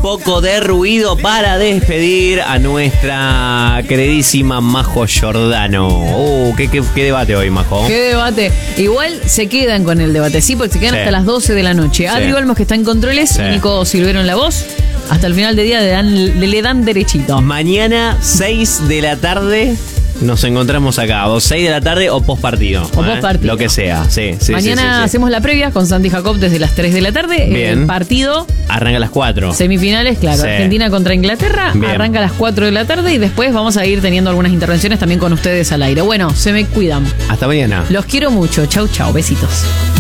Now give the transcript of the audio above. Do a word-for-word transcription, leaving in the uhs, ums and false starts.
poco de ruido para despedir a nuestra queridísima Majo Giordano. Uh, ¿qué, qué, qué debate hoy, Majo? Qué debate. Igual se quedan con el debate, sí, porque se quedan sí. hasta las doce de la noche. Sí. Adri Olmos, que está en controles, sí. Nico Silvero en la voz. Hasta el final del día le dan, le, le dan derechito. Mañana, seis de la tarde, nos encontramos acá. O seis de la tarde o post partido. O ¿eh? post partido. Lo que sea, sí. sí Mañana sí, sí, sí. hacemos la previa con Santi Jacob desde las tres de la tarde. Bien. El partido arranca a las cuatro. Semifinales, claro. Sí. Argentina contra Inglaterra. Bien. Arranca a las cuatro de la tarde y después vamos a ir teniendo algunas intervenciones también con ustedes al aire. Bueno, se me cuidan. Hasta mañana. Los quiero mucho. Chau, chau. Besitos.